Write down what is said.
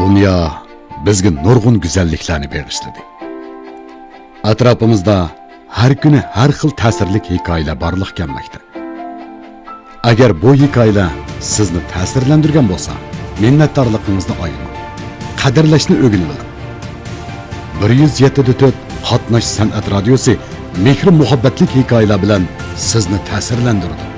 Dünya bizga nurg'un go'zalliklarni bag'ishladi. Atrofimizda har kuni har xil ta'sirli hikoyalar borliq kelmoqda. Agar bu hikoyalar sizni ta'sirlantirgan bo'lsa, minnatdorligingizni ayamang. Qadrlashni o'rganib oling. 107.4 Qatnash san'at radiosi mehr muhabbatli hikoyalar bilan sizni ta'sirlantiradi.